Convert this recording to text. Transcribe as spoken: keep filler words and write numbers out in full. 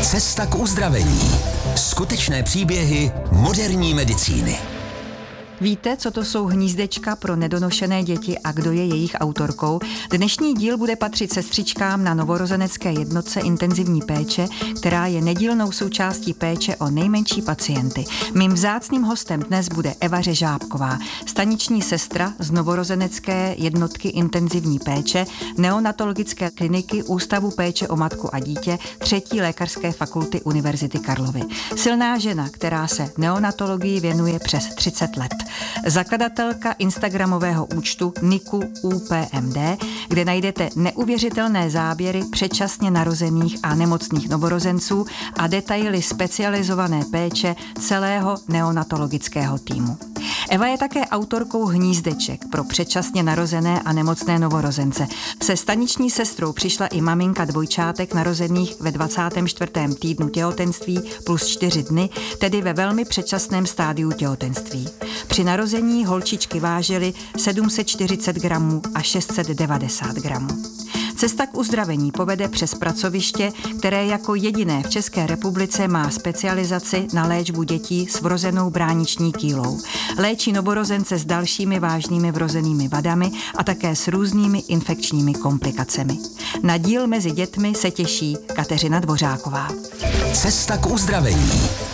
Cesta k uzdravení. Skutečné příběhy moderní medicíny. Víte, co to jsou hnízdečka pro nedonošené děti a kdo je jejich autorkou? Dnešní díl bude patřit sestřičkám na novorozenecké jednotce intenzivní péče, která je nedílnou součástí péče o nejmenší pacienty. Mým vzácným hostem dnes bude Eva Řežábková, staniční sestra z novorozenecké jednotky intenzivní péče, neonatologické kliniky Ústavu péče o matku a dítě třetí lékařské fakulty Univerzity Karlovy. Silná žena, která se neonatologii věnuje přes třicet let. Zakladatelka instagramového účtu Niku U P M D, kde najdete neuvěřitelné záběry předčasně narozených a nemocných novorozenců a detaily specializované péče celého neonatologického týmu. Eva je také autorkou hnízdeček pro předčasně narozené a nemocné novorozence. Se staniční sestrou přišla i maminka dvojčátek narozených ve dvacátém čtvrtém týdnu těhotenství plus čtyři dny, tedy ve velmi předčasném stádiu těhotenství. Při narození holčičky vážily sedm set čtyřicet gramů a šest set devadesát gramů. Cesta k uzdravení povede přes pracoviště, které jako jediné v České republice má specializaci na léčbu dětí s vrozenou brániční kýlou. Léčí novorozence s dalšími vážnými vrozenými vadami a také s různými infekčními komplikacemi. Na díl mezi dětmi se těší Kateřina Dvořáková. Cesta k uzdravení.